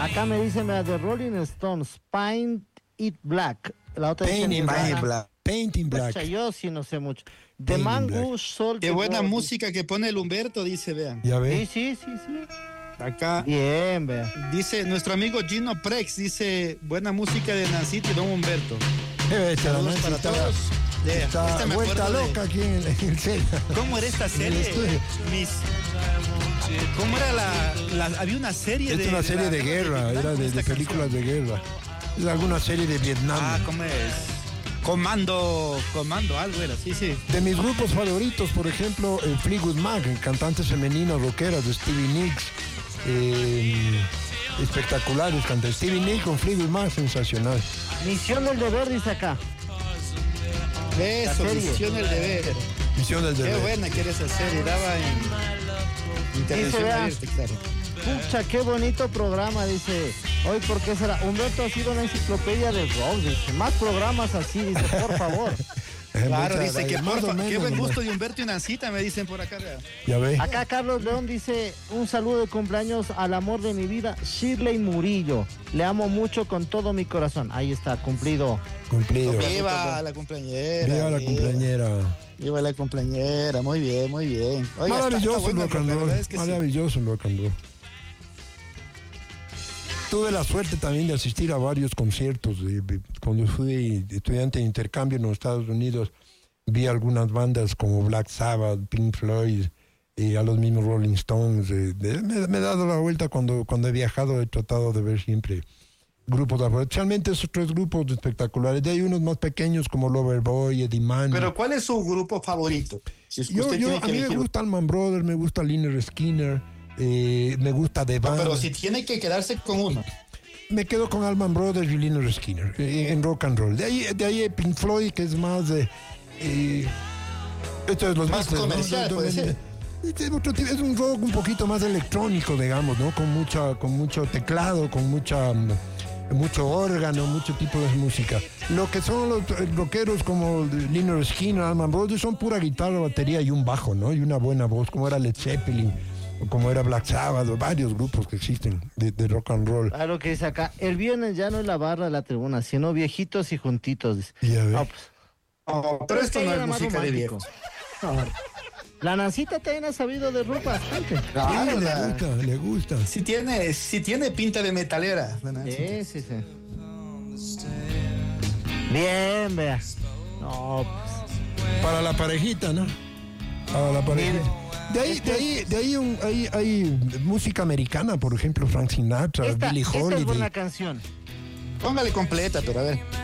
Acá me dicen la de Rolling Stones, Paint It Black. La otra Painting Black. Painting Black. Pucha, yo sí no sé mucho. The Mongoose Soul. Qué buena música que pone el Humberto, dice, vean. Ya ve. Sí. Acá Bien, vea. dice nuestro amigo Gino Prex, dice, buena música de Nancita y Don Humberto. Saludos para todos. Está me vuelta acuerdo loca aquí en el cel. ¿Cómo era esta serie? ¿Cómo era había una serie Esta es una serie de guerra, era de películas de guerra. Es alguna serie de Vietnam. ¿Cómo es? Comando, algo era, sí. De mis grupos favoritos, por ejemplo, Fleetwood Mac, cantantes femeninos rockeras de Stevie Nicks. Espectaculares cantantes. Stevie Nicks con Fleetwood Mac, sensacional. Misión del deber, dice acá. Eso, Misión del deber. Misión del deber. Qué buena que era esa serie, daba en intervención abierta, claro. Pucha, qué bonito programa, dice. Hoy, ¿por qué será? Humberto ha sido una enciclopedia del rock, dice. Más programas así, dice, por favor. Claro, dice que porfa, qué buen gusto de Humberto y Nancita, me dicen por acá. Ya ve. Acá Carlos León dice, un saludo de cumpleaños al amor de mi vida, Shirley Murillo. Le amo mucho con todo mi corazón. Ahí está, cumplido. Viva la cumpleañera. Viva la cumpleañera. Viva la cumpleañera, muy bien. Oiga, maravilloso el rock and roll. Maravilloso el rock and roll. Tuve la suerte también de asistir a varios conciertos. Cuando fui estudiante de intercambio en los Estados Unidos, vi algunas bandas como Black Sabbath, Pink Floyd, a los mismos Rolling Stones. Me he dado la vuelta cuando he viajado, he tratado de ver siempre grupos de afuera. Especialmente esos tres grupos espectaculares. De ahí unos más pequeños como Loverboy, Eddie Mann. Pero ¿cuál es su grupo favorito? Si es que a mí me gusta Allman Brothers, me gusta Lynyrd Skynyrd. Me gusta The Band. Pero si tiene que quedarse con uno. Me quedo con Allman Brothers y Lynyrd Skynyrd en rock and roll. De ahí Pink Floyd, que es más de esto es los más Beatles, comercial, ¿no? puede ser. Es un rock un poquito más electrónico, digamos, ¿no? Con mucho teclado, con mucho órgano, mucho tipo de música. Lo que son los rockeros como Lynyrd Skynyrd, Allman Brothers, son pura guitarra, batería y un bajo, ¿no? Y una buena voz, como era Led Zeppelin, o como era Black Sabbath, o varios grupos que existen de rock and roll. Claro que dice acá, el viernes ya no es la barra de la tribuna, sino viejitos y juntitos. Ya ves. Pero esto no es música de viejos. La Nancita también ha sabido de ropa bastante. Claro, le gusta. Sí tiene pinta de metalera. Sí. Bien, vea. No, pues. Para la parejita, ¿no? Para la parejita. De ahí hay música americana, por ejemplo, Frank Sinatra, Billie Holiday. Esta es buena canción. Póngale completa, pero a ver.